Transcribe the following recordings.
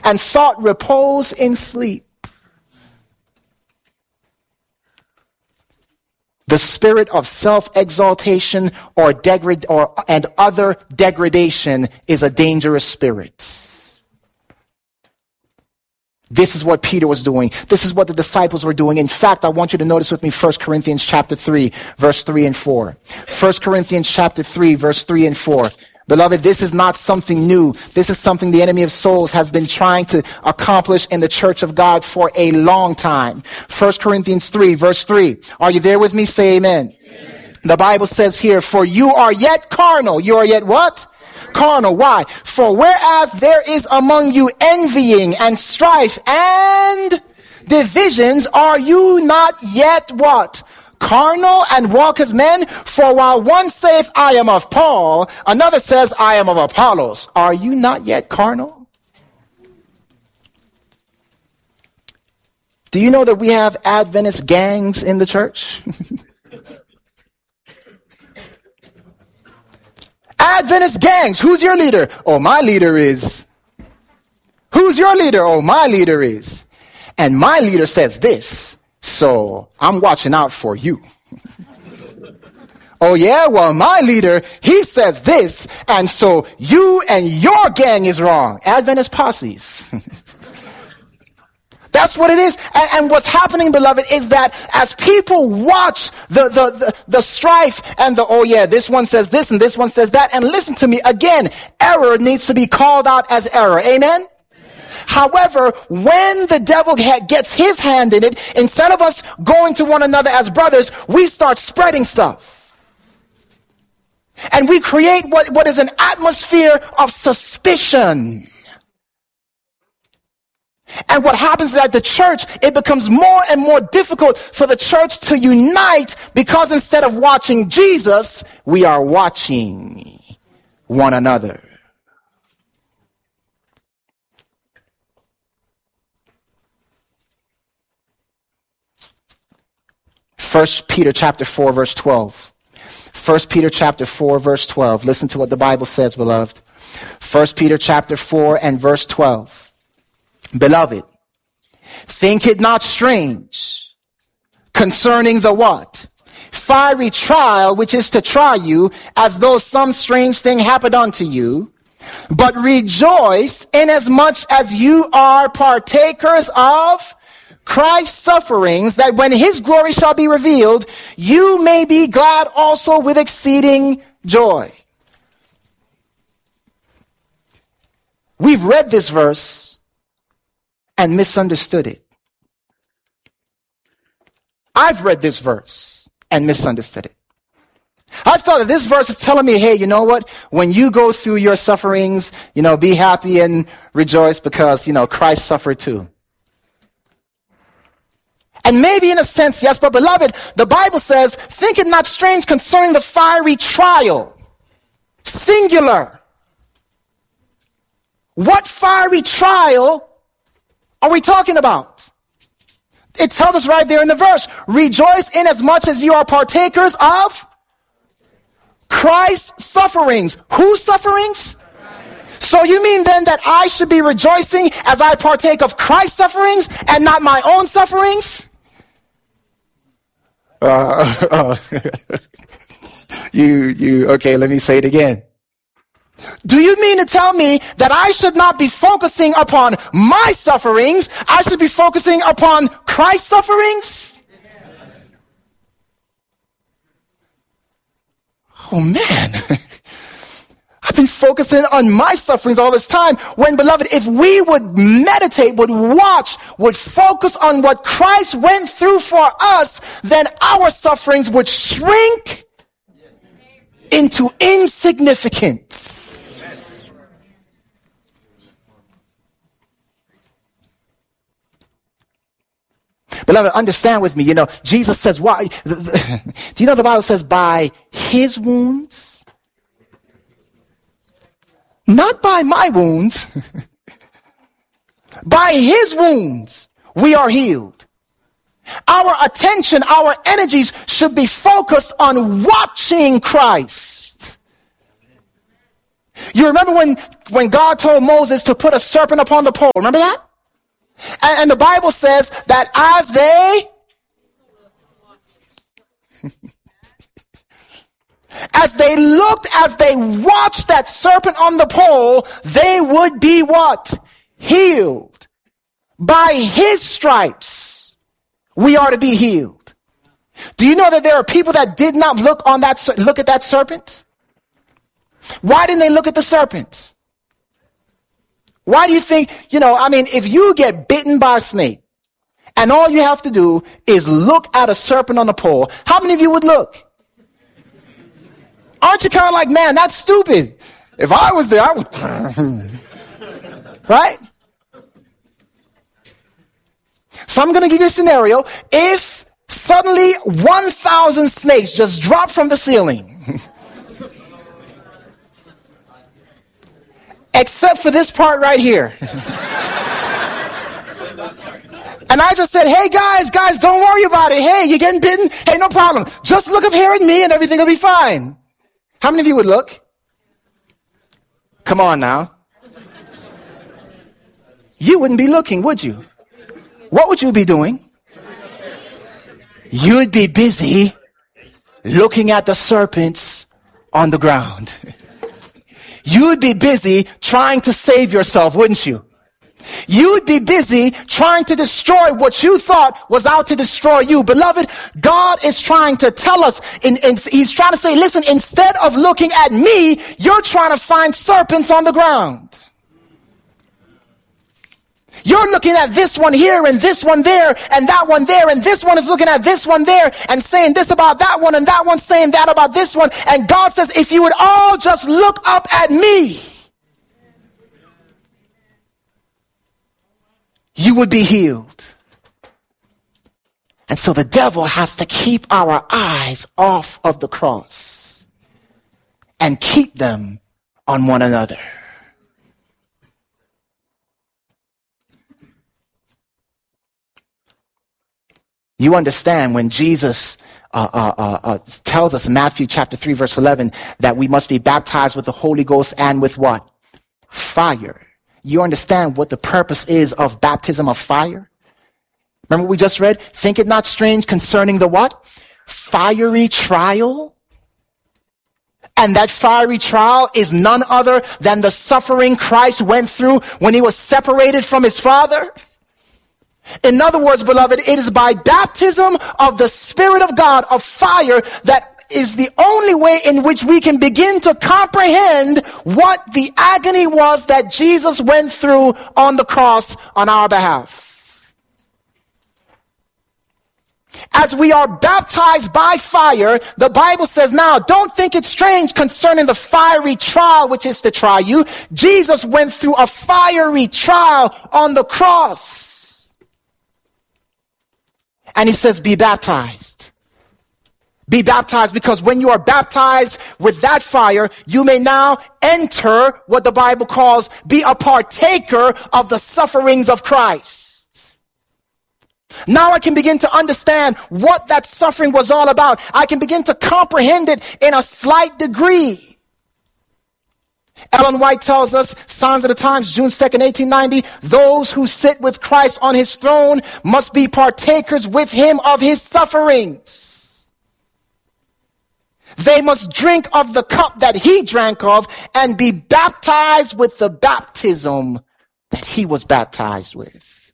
and sought repose in sleep. The spirit of self-exaltation and other degradation is a dangerous spirit. This is what Peter was doing. This is what the disciples were doing. In fact, I want you to notice with me 1 Corinthians chapter 3, verse 3 and 4. 1 Corinthians chapter 3, verse 3 and 4. Beloved, this is not something new. This is something the enemy of souls has been trying to accomplish in the church of God for a long time. 1 Corinthians 3, verse 3. Are you there with me? Say amen. Amen. The Bible says here, for you are yet carnal. You are yet what? Carnal. Why? For whereas there is among you envying and strife and divisions, are you not yet what? Carnal, and walk as men? For while one saith, I am of Paul, another says, I am of Apollos. Are you not yet carnal? Do you know that we have Adventist gangs in the church? Adventist gangs. Who's your leader? Oh, my leader is. Who's your leader? Oh, my leader is. And my leader says this. So I'm watching out for you. Oh yeah? Well, my leader, he says this. And so you and your gang is wrong. Adventist posses. That's what it is. And what's happening, beloved, is that as people watch the strife and oh yeah, this one says this and this one says that. And listen to me again, error needs to be called out as error. Amen? However, when the devil gets his hand in it, instead of us going to one another as brothers, we start spreading stuff. And we create what is an atmosphere of suspicion. And what happens is that the church, it becomes more and more difficult for the church to unite because instead of watching Jesus, we are watching one another. First Peter chapter 4, verse 12. 1 Peter chapter 4, verse 12. Listen to what the Bible says, beloved. 1 Peter chapter 4 and verse 12. Beloved, think it not strange concerning the what? Fiery trial which is to try you, as though some strange thing happened unto you. But rejoice inasmuch as you are partakers of Christ's sufferings, that when his glory shall be revealed, you may be glad also with exceeding joy. We've read this verse and misunderstood it. I've read this verse and misunderstood it. I've thought that this verse is telling me, hey, you know what? When you go through your sufferings, be happy and rejoice because, Christ suffered too. And maybe in a sense, yes, but beloved, the Bible says, think it not strange concerning the fiery trial. Singular. What fiery trial are we talking about? It tells us right there in the verse, rejoice inasmuch as you are partakers of Christ's sufferings. Whose sufferings? So you mean then that I should be rejoicing as I partake of Christ's sufferings and not my own sufferings? Okay, let me say it again. Do you mean to tell me that I should not be focusing upon my sufferings? I should be focusing upon Christ's sufferings? Oh man. I've been focusing on my sufferings all this time. When, beloved, if we would meditate, would watch, would focus on what Christ went through for us, then our sufferings would shrink into insignificance. Beloved, understand with me, Jesus says, why? Do you know the Bible says by his wounds? Not by my wounds. By his wounds, we are healed. Our attention, our energies should be focused on watching Christ. You remember when God told Moses to put a serpent upon the pole? Remember that? And the Bible says that as they watched that serpent on the pole, they would be what? Healed. By his stripes, we are to be healed. Do you know that there are people that did not look at that serpent? Why didn't they look at the serpent? Why do you think, if you get bitten by a snake and all you have to do is look at a serpent on the pole, how many of you would look? Aren't you kind of like, man, that's stupid. If I was there, I would. Right? So I'm going to give you a scenario. If suddenly 1,000 snakes just drop from the ceiling, except for this part right here. And I just said, hey guys, don't worry about it. Hey, you're getting bitten? Hey, no problem. Just look up here at me and everything will be fine. How many of you would look? Come on now. You wouldn't be looking, would you? What would you be doing? You'd be busy looking at the serpents on the ground. You'd be busy trying to save yourself, wouldn't you? You'd be busy trying to destroy what you thought was out to destroy you. Beloved, God is trying to tell us, he's trying to say, listen, instead of looking at me, you're trying to find serpents on the ground. You're looking at this one here and this one there and that one there, and this one is looking at this one there and saying this about that one, and that one saying that about this one. And God says, if you would all just look up at me, you would be healed. And so the devil has to keep our eyes off of the cross and keep them on one another. You understand when Jesus tells us in Matthew chapter 3 verse 11 that we must be baptized with the Holy Ghost and with what? Fire. You understand what the purpose is of baptism of fire? Remember what we just read? Think it not strange concerning the what? Fiery trial. And that fiery trial is none other than the suffering Christ went through when he was separated from his Father. In other words, beloved, it is by baptism of the Spirit of God, of fire, that is the only way in which we can begin to comprehend what the agony was that Jesus went through on the cross on our behalf. As we are baptized by fire, the Bible says, now don't think it strange concerning the fiery trial which is to try you. Jesus went through a fiery trial on the cross. And he says, be baptized. Be baptized, because when you are baptized with that fire, you may now enter what the Bible calls, be a partaker of the sufferings of Christ. Now I can begin to understand what that suffering was all about. I can begin to comprehend it in a slight degree. Ellen White tells us, Signs of the Times, June 2nd, 1890, those who sit with Christ on his throne must be partakers with him of his sufferings. They must drink of the cup that he drank of and be baptized with the baptism that he was baptized with.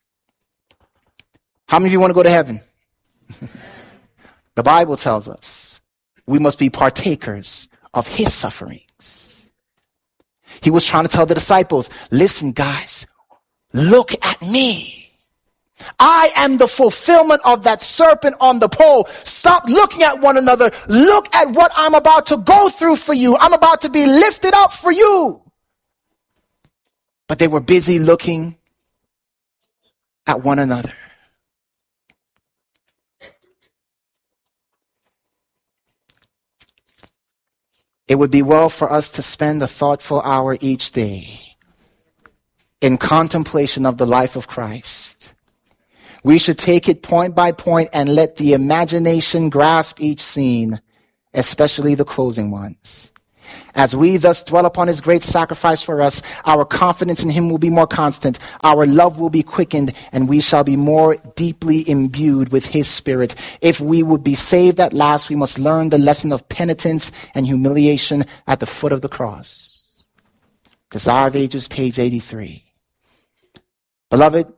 How many of you want to go to heaven? The Bible tells us we must be partakers of his sufferings. He was trying to tell the disciples, listen guys, look at me. I am the fulfillment of that serpent on the pole. Stop looking at one another. Look at what I'm about to go through for you. I'm about to be lifted up for you. But they were busy looking at one another. It would be well for us to spend a thoughtful hour each day in contemplation of the life of Christ. We should take it point by point and let the imagination grasp each scene, especially the closing ones. As we thus dwell upon his great sacrifice for us, our confidence in him will be more constant, our love will be quickened, and we shall be more deeply imbued with his spirit. If we would be saved at last, we must learn the lesson of penitence and humiliation at the foot of the cross. Desire of Ages, page 83. Beloved,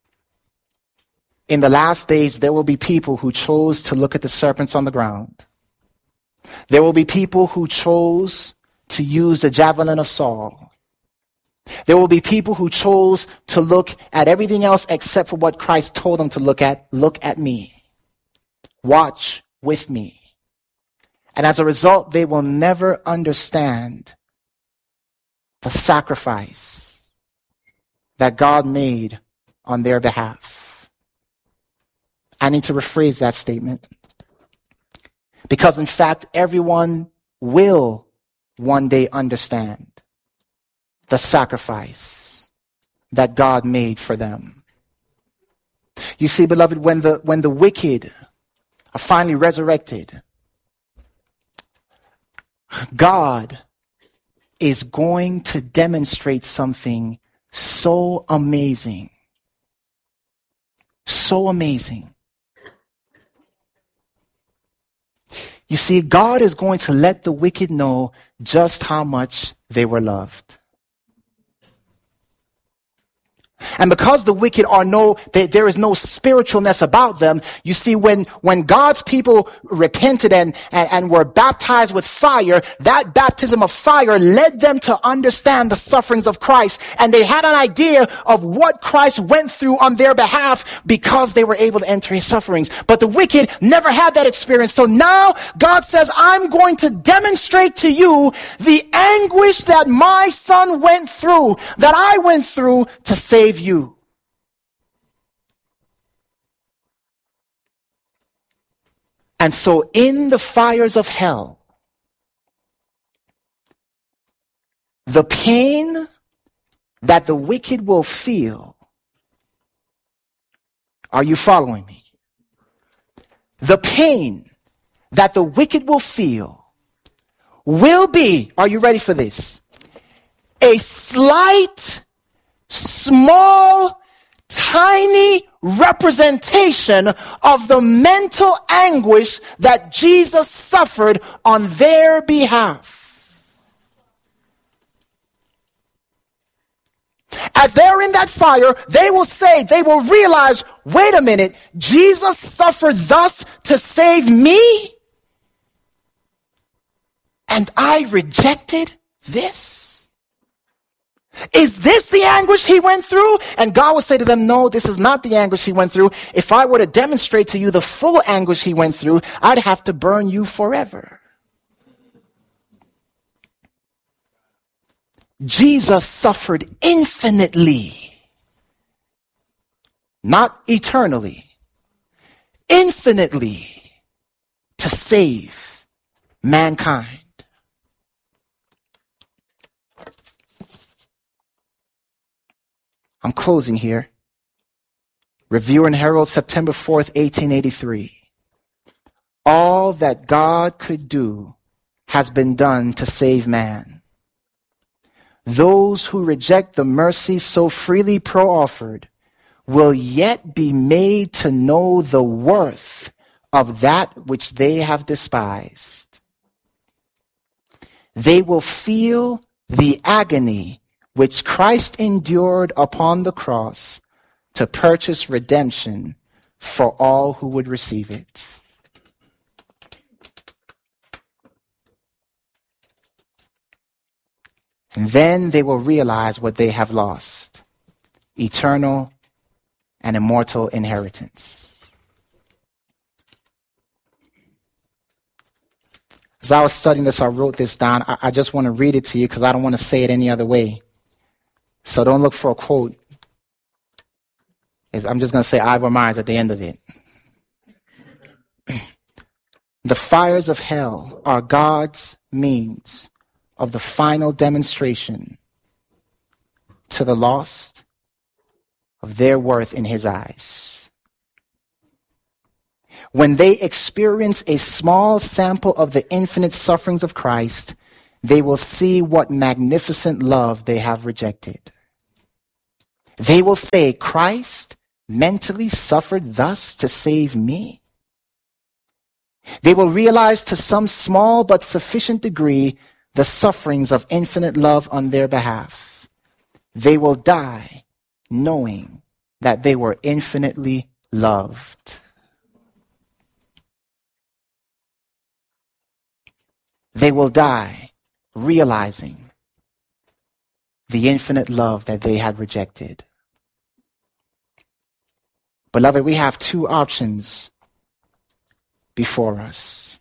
in the last days, there will be people who chose to look at the serpents on the ground. There will be people who chose to use the javelin of Saul. There will be people who chose to look at everything else except for what Christ told them to look at. Look at me. Watch with me. And as a result, they will never understand the sacrifice that God made on their behalf. I need to rephrase that statement. Because in fact, everyone will one day understand the sacrifice that God made for them. You see, beloved, when the wicked are finally resurrected, God is going to demonstrate something so amazing. So amazing. You see, God is going to let the wicked know just how much they were loved. And because the wicked there is no spiritualness about them, you see, when God's people repented and were baptized with fire, that baptism of fire led them to understand the sufferings of Christ. And they had an idea of what Christ went through on their behalf because they were able to enter his sufferings. But the wicked never had that experience. So now God says, I'm going to demonstrate to you the anguish that my son went through, that I went through to save you. And so in the fires of hell, the pain that the wicked will feel, are you following me? The pain that the wicked will feel will be, are you ready for this? A slight, small, tiny representation of the mental anguish that Jesus suffered on their behalf. As they're in that fire, they will realize, wait a minute, Jesus suffered thus to save me? And I rejected this? Is this the anguish he went through? And God will say to them, no, this is not the anguish he went through. If I were to demonstrate to you the full anguish he went through, I'd have to burn you forever. Jesus suffered infinitely, not eternally, infinitely to save mankind. I'm closing here. Review and Herald, September 4th, 1883. All that God could do has been done to save man. Those who reject the mercy so freely pro-offered will yet be made to know the worth of that which they have despised. They will feel the agony which Christ endured upon the cross to purchase redemption for all who would receive it. And then they will realize what they have lost: eternal and immortal inheritance. As I was studying this, I wrote this down. I just want to read it to you because I don't want to say it any other way. So don't look for a quote. I'm just going to say Ivor Myers at the end of it. The fires of hell are God's means of the final demonstration to the lost of their worth in his eyes. When they experience a small sample of the infinite sufferings of Christ, they will see what magnificent love they have rejected. They will say, Christ mentally suffered thus to save me. They will realize to some small but sufficient degree the sufferings of infinite love on their behalf. They will die knowing that they were infinitely loved. They will die realizing the infinite love that they had rejected. Beloved, we have two options before us.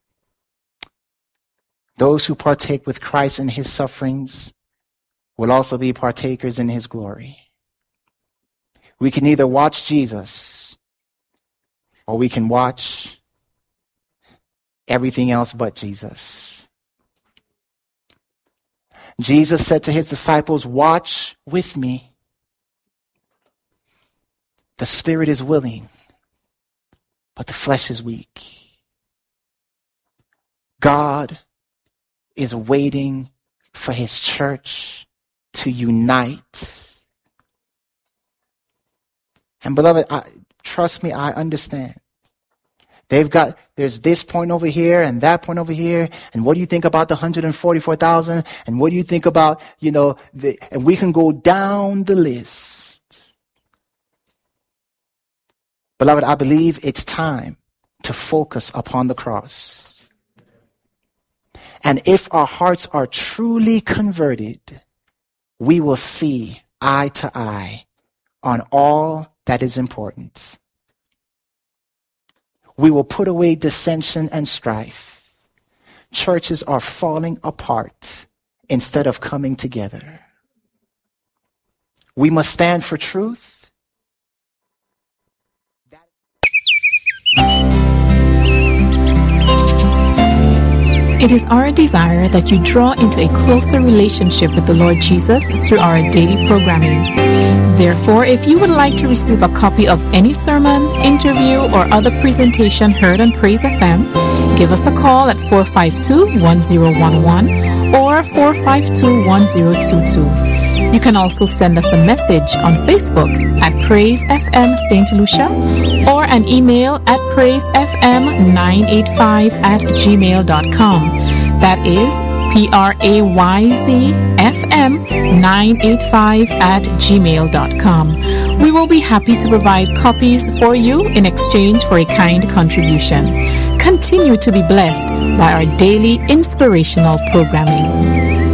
Those who partake with Christ in his sufferings will also be partakers in his glory. We can either watch Jesus or we can watch everything else but Jesus. Jesus said to his disciples, watch with me. The spirit is willing, but the flesh is weak. God is waiting for his church to unite. And beloved, trust me, I understand. There's this point over here and that point over here. And what do you think about the 144,000? And what do you think about, and we can go down the list. Beloved, I believe it's time to focus upon the cross. And if our hearts are truly converted, we will see eye to eye on all that is important. We will put away dissension and strife. Churches are falling apart instead of coming together. We must stand for truth. It is our desire that you draw into a closer relationship with the Lord Jesus through our daily programming. Therefore, if you would like to receive a copy of any sermon, interview, or other presentation heard on Praise FM, give us a call at 452-1011 or 452-1022. You can also send us a message on Facebook at Praise FM St. Lucia or an email at praisefm985@gmail.com. That is PRAYZFM985@gmail.com. We will be happy to provide copies for you in exchange for a kind contribution. Continue to be blessed by our daily inspirational programming.